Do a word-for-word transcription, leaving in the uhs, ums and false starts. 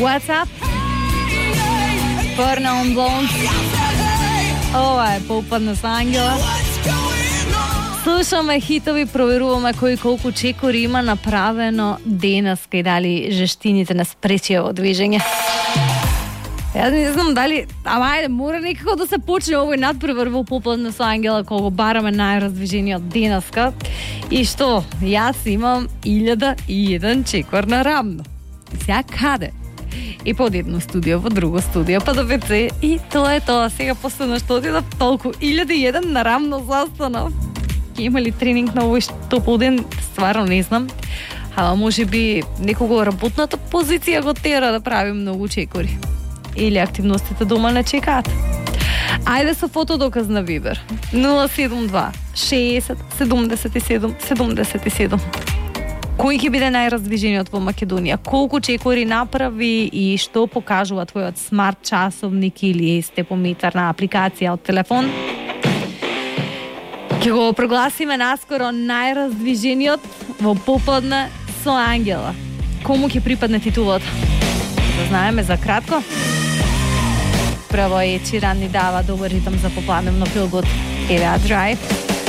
What's up? Burn on Blondes. Ова е попадна со Ангела. Слушаме хитови, проверуваме кој колку чекори има направено денеска и дали жештините не спречија од движење. Јас не знам дали, ама ајде, мора некако да се почне овој надпревар во попладне со Ангела, кога бараме најраздвижениот денеска. И што, јас имам илјада и еден чекор на рамно. Сега каде? И по едно студио, по друго студио, па до ВЦ, и тоа е тоа. Сега последно што отидов, толку илјада и еден на рамно застанав. Има ли тренинг на овој топол ден? Стварно не знам. Ама може би некого работната позиција го тера да прави многу чекори. Или активностите дома не чекаат. Ајде со фотодоказ на Вибер. нула седум два шеесет седумдесет и седум седумдесет и седум. Кој ќе биде најраздвижениот во Македонија? Колку чекори направи и што покажува твојот смарт часовник или степометарна апликација од телефон? Ќе го прогласиме наскоро најраздвижениот во попладне со Ангела. Кому ќе припадне титулата? Да знаеме за кратко. Прво Ед Ширан ни дава добар ритм за попладневно Feel Good Era Drive.